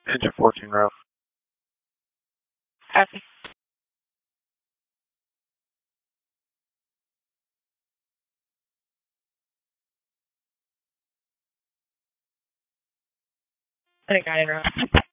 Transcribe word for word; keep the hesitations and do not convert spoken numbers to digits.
Engine fourteen row. Copy. I got it, Rob.